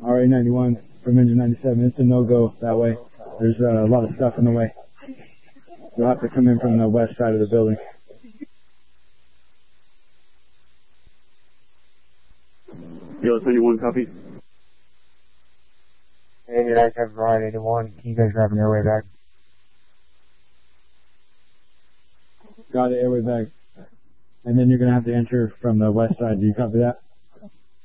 RA91 from engine 97. It's a no-go that way. There's a lot of stuff in the way. You'll have to come in from the west side of the building. Yellow 91, copy. Engine 97 from RA81. Can you guys grab an airway bag? Got it, airway bag. And then you're going to have to enter from the west side. Do you copy that?